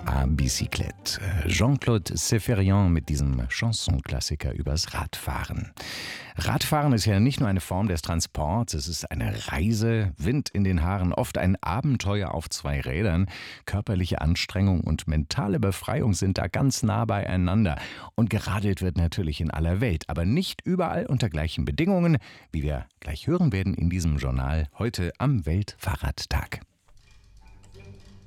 à Bicyclette. Jean-Claude Séphérian mit diesem Chanson-Klassiker übers Radfahren. Radfahren ist ja nicht nur eine Form des Transports, es ist eine Reise, Wind in den Haaren, oft ein Abenteuer auf zwei Rädern. Körperliche Anstrengung und mentale Befreiung sind da ganz nah beieinander. Und geradelt wird natürlich in aller Welt, aber nicht überall unter gleichen Bedingungen, wie wir gleich hören werden in diesem Journal heute am Weltfahrradtag.